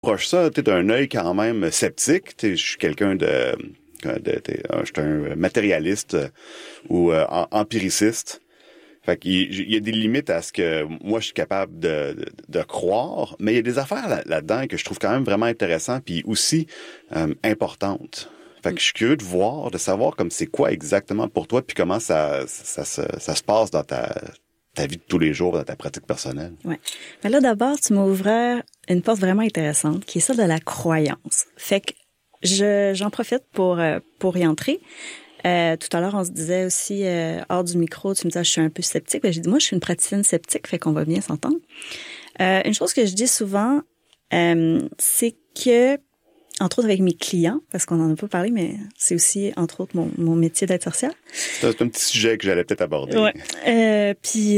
Proche ça, t'es d'un œil quand même sceptique. Je suis quelqu'un je suis un matérialiste ou empiriciste. Fait qu'il y a des limites à ce que moi je suis capable de croire, mais il y a des affaires là-dedans que je trouve quand même vraiment intéressantes puis aussi importantes. Fait que je suis curieux de voir, de savoir comme c'est quoi exactement pour toi puis comment ça se passe dans ta vie de tous les jours, dans ta pratique personnelle. Ouais. Mais là, d'abord, tu m'as ouvert une porte vraiment intéressante, qui est celle de la croyance. Fait que j'en profite pour y entrer. Tout à l'heure, on se disait aussi, hors du micro, tu me disais, je suis un peu sceptique. Ben, j'ai dit, moi, je suis une praticienne sceptique, fait qu'on va bien s'entendre. Une chose que je dis souvent, c'est que, entre autres avec mes clients, parce qu'on en a pas parlé, mais c'est aussi, entre autres, mon métier d'être sorcière. C'est un petit sujet que j'allais peut-être aborder. Ouais. Puis,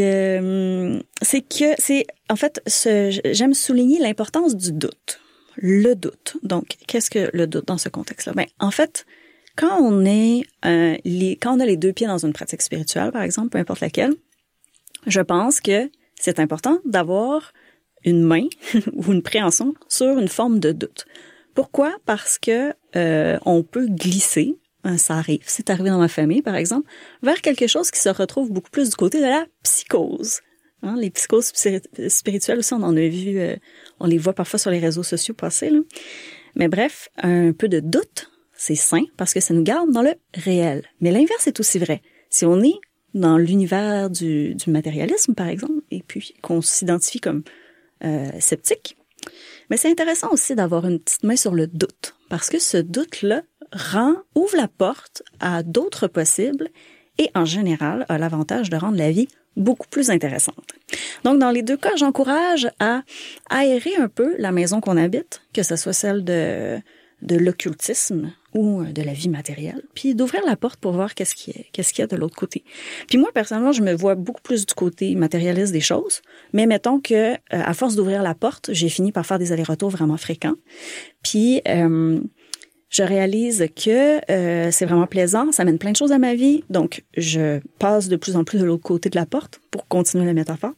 en fait, j'aime souligner l'importance du doute. Le doute. Donc, qu'est-ce que le doute dans ce contexte-là? Ben, en fait, quand on a les deux pieds dans une pratique spirituelle, par exemple, peu importe laquelle, je pense que c'est important d'avoir une main ou une préhension sur une forme de doute. Pourquoi? Parce que on peut glisser, ça arrive, c'est arrivé dans ma famille, par exemple, vers quelque chose qui se retrouve beaucoup plus du côté de la psychose. Hein, les psychoses spirituelles aussi, on en a vu, on les voit parfois sur les réseaux sociaux passer, là. Mais bref, un peu de doute, c'est sain parce que ça nous garde dans le réel. Mais l'inverse est aussi vrai. Si on est dans l'univers du matérialisme, par exemple, et puis qu'on s'identifie comme sceptique, mais c'est intéressant aussi d'avoir une petite main sur le doute, parce que ce doute-là ouvre la porte à d'autres possibles et, en général, a l'avantage de rendre la vie beaucoup plus intéressante. Donc, dans les deux cas, j'encourage à aérer un peu la maison qu'on habite, que ce soit celle de l'occultisme ou de la vie matérielle, puis d'ouvrir la porte pour voir qu'est-ce qu'il y a de l'autre côté. Puis moi, personnellement, je me vois beaucoup plus du côté matérialiste des choses, mais mettons que à force d'ouvrir la porte, j'ai fini par faire des allers-retours vraiment fréquents. Puis je réalise que c'est vraiment plaisant, ça mène plein de choses à ma vie, donc je passe de plus en plus de l'autre côté de la porte pour continuer la métaphore.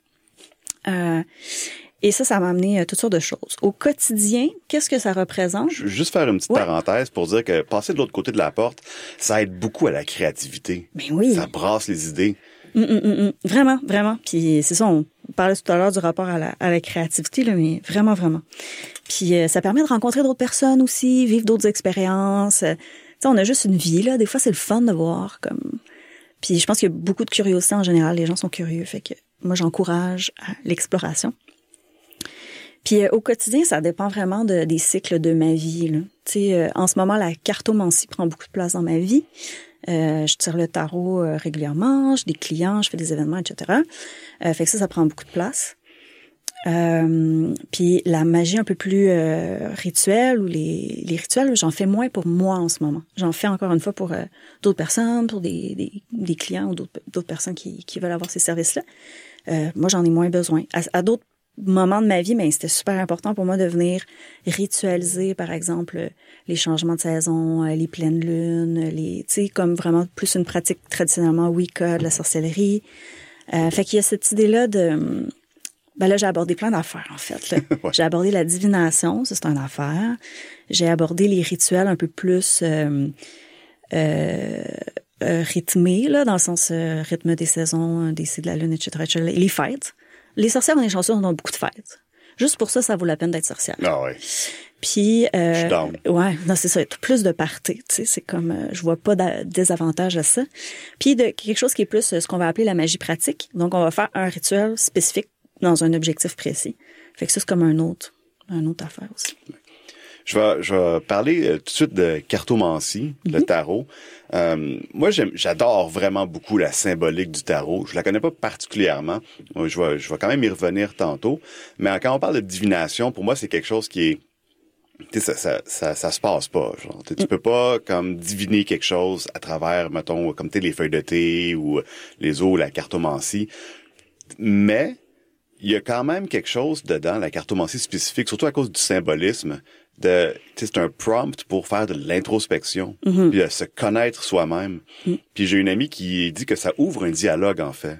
Et ça m'a amené toutes sortes de choses. Au quotidien, qu'est-ce que ça représente? Je veux juste faire une petite parenthèse pour dire que passer de l'autre côté de la porte, ça aide beaucoup à la créativité. Ben oui. Ça brasse les idées. Vraiment, vraiment. Puis c'est ça, on parlait tout à l'heure du rapport à la créativité, là, mais vraiment, vraiment. Puis ça permet de rencontrer d'autres personnes aussi, vivre d'autres expériences. Tu sais, on a juste une vie, là. Des fois, c'est le fun de voir comme... Puis je pense qu'il y a beaucoup de curiosité en général. Les gens sont curieux, fait que moi, j'encourage à l'exploration. Puis au quotidien, ça dépend vraiment des cycles de ma vie, là. Tu sais, en ce moment, la cartomancie prend beaucoup de place dans ma vie. Je tire le tarot régulièrement, j'ai des clients, je fais des événements, etc. Fait que ça prend beaucoup de place. Puis la magie un peu plus rituelle ou les rituels, j'en fais moins pour moi en ce moment. J'en fais encore une fois pour d'autres personnes, pour des clients ou d'autres personnes qui veulent avoir ces services-là. Moi, j'en ai moins besoin. À d'autres moments de ma vie, mais c'était super important pour moi de venir ritualiser, par exemple, les changements de saison, les pleines lunes, tu sais, comme vraiment plus une pratique traditionnellement Wicca, de la sorcellerie. Fait qu'il y a cette idée-là de... Ben là, j'ai abordé plein d'affaires, en fait, là. Ouais. J'ai abordé la divination, ça, c'est une affaire. J'ai abordé les rituels un peu plus rythmés, là, dans le sens rythme des saisons, des cycles de la lune, etc. Les fêtes. Les sorcières, on est chanceux, on a beaucoup de fêtes. Juste pour ça, ça vaut la peine d'être sorcière. Ah ouais. Puis, je suis down. Ouais, non, c'est ça. Plus de party, tu sais, c'est comme, je vois pas de désavantage à ça. Puis de quelque chose qui est plus ce qu'on va appeler la magie pratique. Donc, on va faire un rituel spécifique dans un objectif précis. Fait que ça, c'est comme un autre affaire aussi. Je vais parler tout de suite de cartomancie, le tarot. Moi, j'adore vraiment beaucoup la symbolique du tarot. Je la connais pas particulièrement. Je vais quand même y revenir tantôt. Mais quand on parle de divination, pour moi, c'est quelque chose qui est... Tu sais, ça se passe pas. Genre, tu peux pas comme diviner quelque chose à travers, mettons, comme les feuilles de thé ou les os, la cartomancie. Mais il y a quand même quelque chose dedans, la cartomancie spécifique, surtout à cause du symbolisme. C'est un prompt pour faire de l'introspection, puis se connaître soi-même. Puis j'ai une amie qui dit que ça ouvre un dialogue, en fait.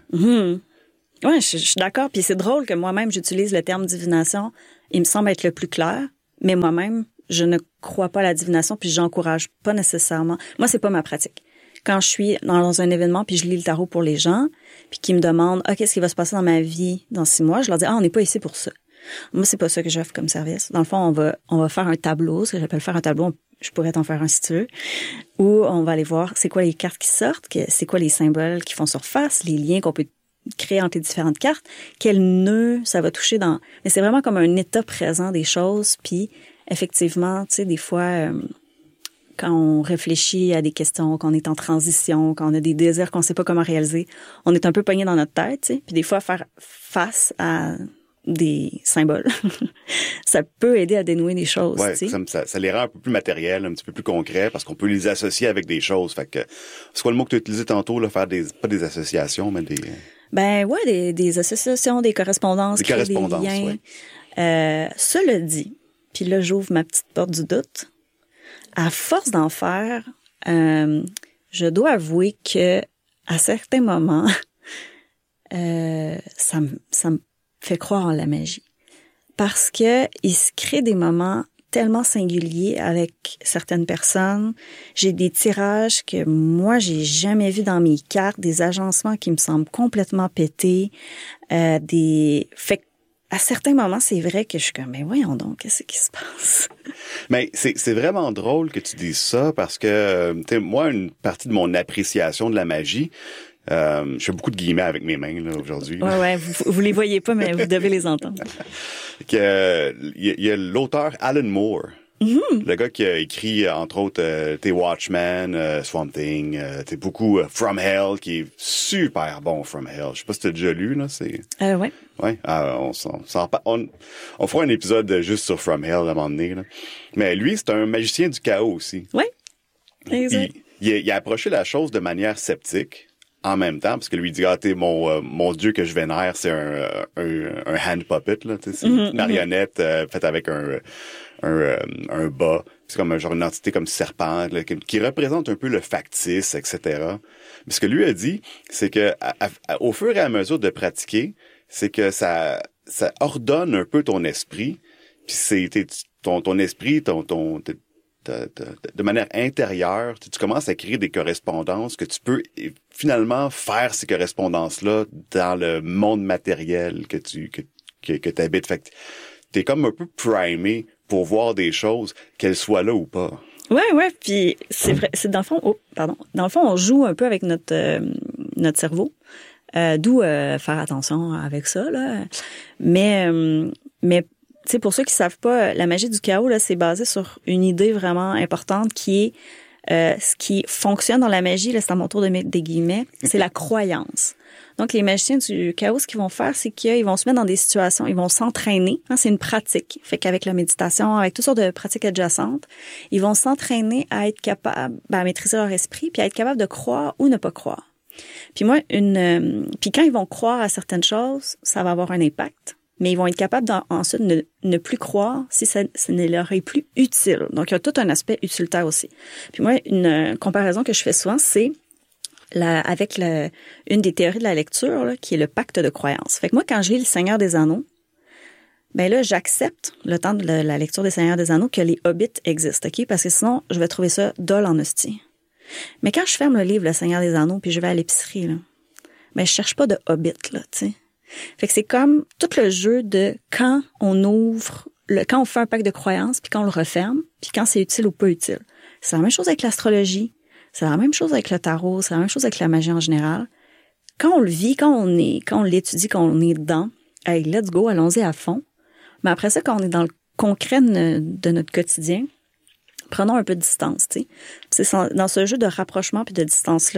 Ouais, je suis d'accord. Puis c'est drôle que moi-même, j'utilise le terme divination. Il me semble être le plus clair. Mais moi-même, je ne crois pas à la divination, puis j'encourage pas nécessairement. Moi, c'est pas ma pratique. Quand je suis dans un événement, puis je lis le tarot pour les gens, puis qu'ils me demandent, qu'est-ce qui va se passer dans ma vie dans 6 mois, je leur dis, on n'est pas ici pour ça. Moi, c'est pas ça que j'offre comme service. Dans le fond, on va faire un tableau, ce que j'appelle faire un tableau. Je pourrais t'en faire un si tu veux. Où on va aller voir c'est quoi les cartes qui sortent, c'est quoi les symboles qui font surface, les liens qu'on peut créer entre les différentes cartes, quel nœud ça va toucher dans... Mais c'est vraiment comme un état présent des choses, puis effectivement, tu sais, des fois, quand on réfléchit à des questions, quand on est en transition, quand on a des désirs qu'on sait pas comment réaliser, on est un peu pogné dans notre tête, tu sais, puis des fois, faire face à des symboles, ça peut aider à dénouer des choses. Ouais, tu sais. ça les rend un peu plus matériels, un petit peu plus concrets, parce qu'on peut les associer avec des choses. Fait que c'est quoi le mot que tu as utilisé tantôt, là, faire pas des associations, mais des... Ben ouais, des associations, des correspondances, des correspondances, des liens. Ouais. Cela dit, puis là j'ouvre ma petite porte du doute. À force d'en faire, je dois avouer que à certains moments, ça me fait croire en la magie. Parce que il se crée des moments tellement singuliers avec certaines personnes. J'ai des tirages que moi, j'ai jamais vus dans mes cartes, des agencements qui me semblent complètement pétés, fait à certains moments, c'est vrai que je suis comme, mais voyons donc, qu'est-ce qui se passe? Mais c'est vraiment drôle que tu dises ça parce que, tu sais, moi, une partie de mon appréciation de la magie, je fais beaucoup de guillemets avec mes mains là aujourd'hui. Ouais, vous les voyez pas, mais vous devez les entendre. Il y a l'auteur Alan Moore, le gars qui a écrit entre autres Watchmen, Swamp Thing, beaucoup From Hell, qui est super bon. From Hell, je sais pas si t'as déjà lu là, c'est. Ouais. Ouais, on fera un épisode juste sur From Hell à un moment donné là. Mais lui, c'est un magicien du chaos aussi. Ouais. Exact. Il a approché la chose de manière sceptique. En même temps, parce que lui dit, mon dieu que je vénère, c'est un hand puppet, là, tu sais, c'est une marionnette faite avec un bas. C'est comme un genre une entité comme serpent, là, qui représente un peu le factice, etc. Mais ce que lui a dit, c'est que au fur et à mesure de pratiquer, c'est que ça ordonne un peu ton esprit, puis c'est ton esprit, de manière intérieure, tu commences à créer des correspondances que tu peux finalement faire ces correspondances-là dans le monde matériel que tu habites. Fait que t'es comme un peu primé pour voir des choses, qu'elles soient là ou pas. Ouais, puis c'est vrai, c'est dans le fond, dans le fond, on joue un peu avec notre cerveau, d'où faire attention avec ça, là. Mais tu sais, pour ceux qui savent pas, la magie du chaos, là, c'est basé sur une idée vraiment importante qui est ce qui fonctionne dans la magie, là, c'est à mon tour de mettre des guillemets, c'est la croyance. Donc, les magiciens du chaos, ce qu'ils vont faire, c'est qu'ils vont se mettre dans des situations, ils vont s'entraîner. Hein, c'est une pratique. Fait qu'avec la méditation, avec toutes sortes de pratiques adjacentes, ils vont s'entraîner à être capables, à maîtriser leur esprit, puis à être capables de croire ou ne pas croire. Puis moi, puis quand ils vont croire à certaines choses, ça va avoir un impact. Mais ils vont être capables ensuite de ne plus croire si ça ne leur est plus utile. Donc, il y a tout un aspect utilitaire aussi. Puis moi, une comparaison que je fais souvent, c'est avec une des théories de la lecture, là, qui est le pacte de croyance. Fait que moi, quand je lis Le Seigneur des Anneaux, ben là, j'accepte, le temps de la lecture des Seigneurs des Anneaux, que les hobbits existent, OK? Parce que sinon, je vais trouver ça dole en hostie. Mais quand je ferme le livre Le Seigneur des Anneaux, puis je vais à l'épicerie, là, ben je cherche pas de hobbits, là, tu sais. Fait que c'est comme tout le jeu de quand on ouvre, quand on fait un pacte de croyance, puis quand on le referme, puis quand c'est utile ou pas utile. C'est la même chose avec l'astrologie, c'est la même chose avec le tarot, c'est la même chose avec la magie en général. Quand on le vit, quand on l'étudie, quand on est dedans, hey, let's go, allons-y à fond. Mais après ça, quand on est dans le concret de notre quotidien, prenons un peu de distance, tu sais. C'est dans ce jeu de rapprochement puis de distance-là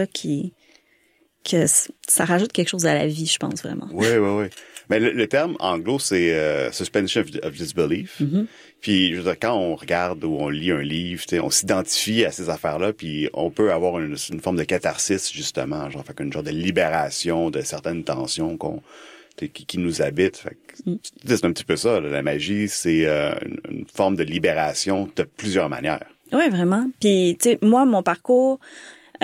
que ça rajoute quelque chose à la vie, je pense, vraiment. Oui. Mais le terme anglo, c'est suspension of disbelief. Mm-hmm. Puis, je veux dire, quand on regarde ou on lit un livre, on s'identifie à ces affaires-là, puis on peut avoir une forme de catharsis, justement, genre, fait une genre de libération de certaines tensions qui nous habitent. Fait que, c'est un petit peu ça, là, la magie, c'est une forme de libération de plusieurs manières. Oui, vraiment. Puis, tu sais, moi, mon parcours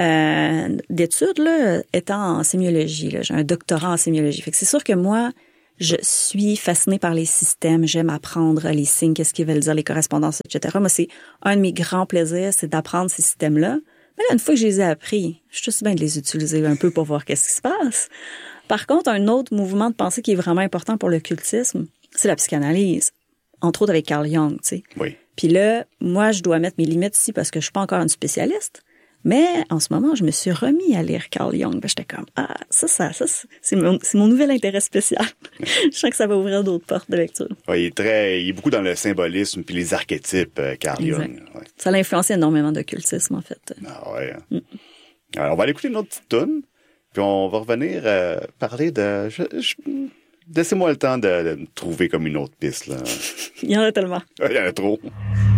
d'études, là, étant en sémiologie, là, j'ai un doctorat en sémiologie. Fait que c'est sûr que moi, Je suis fascinée par les systèmes. J'aime apprendre les signes, qu'est-ce qu'ils veulent dire, les correspondances, etc. Moi, c'est un de mes grands plaisirs, c'est d'apprendre ces systèmes-là. Mais là, une fois que je les ai appris, je suis aussi bien de les utiliser un peu pour voir qu'est-ce qui se passe. Par contre, un autre mouvement de pensée qui est vraiment important pour l'occultisme, c'est la psychanalyse. Entre autres avec Carl Jung, tu sais. Oui. Puis là, moi, je dois mettre mes limites ici parce que je suis pas encore une spécialiste. Mais en ce moment, je me suis remis à lire Carl Jung. J'étais comme, c'est mon nouvel intérêt spécial. Je sens que ça va ouvrir d'autres portes de lecture. Ouais, il est beaucoup dans le symbolisme puis les archétypes, Carl Jung. Ouais. Ça l'a influencé énormément d'occultisme, en fait. Ah ouais. Alors, on va aller écouter une autre petite toune, puis on va revenir parler de... Laissez-moi le temps de me trouver comme une autre piste, là. Il y en a tellement. Il y en a trop.